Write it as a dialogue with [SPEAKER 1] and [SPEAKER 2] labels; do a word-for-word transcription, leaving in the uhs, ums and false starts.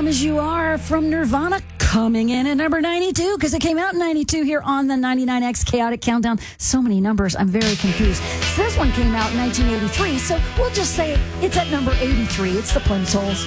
[SPEAKER 1] Dumb as You Are from Nirvana, coming in at number ninety-two because it came out in ninety-two here on the ninety-nine X Chaotic Countdown. So many numbers, I'm very confused. So this one came out in nineteen eighty-three, so we'll just say it's at number eighty-three. It's the Plimsouls.